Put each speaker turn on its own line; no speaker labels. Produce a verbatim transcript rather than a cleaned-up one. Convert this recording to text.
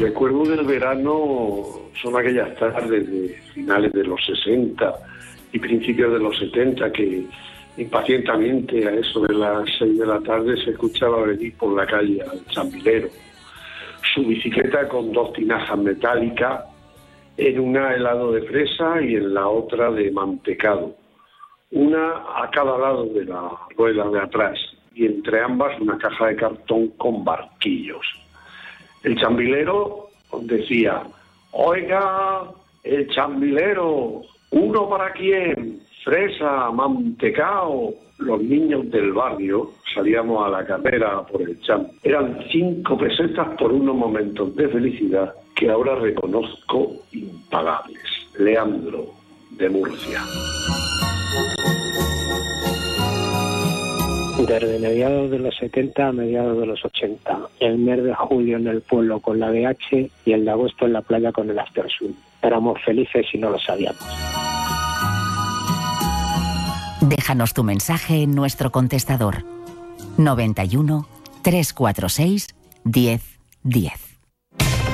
recuerdo del verano son aquellas tardes de finales de los sesenta y principios de los setenta que impacientemente a eso de las seis de la tarde se escuchaba venir por la calle al chambilero. Su bicicleta con dos tinajas metálicas, en una helado de fresa y en la otra de mantecado. Una a cada lado de la rueda de atrás y entre ambas una caja de cartón con barquillos. El chambilero decía: oiga, el chambilero, ¿uno para quién? Fresa, mantecao. Los niños del barrio salíamos a la carrera por el cham. Eran cinco pesetas por unos momentos de felicidad que ahora reconozco impagables. Leandro, de Murcia.
Desde mediados de los setenta a mediados de los ochenta, el mes de julio en el pueblo con la B H y el de agosto en la playa con el After Sun. Éramos felices y no lo sabíamos.
Déjanos tu mensaje en nuestro contestador noventa y uno, trescientos cuarenta y seis, diez, diez.